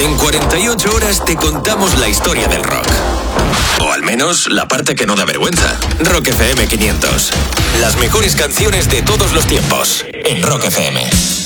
En 48 horas te contamos la historia del rock. O al menos la parte que no da vergüenza. Rock FM 500. Las mejores canciones de todos los tiempos. En Rock FM.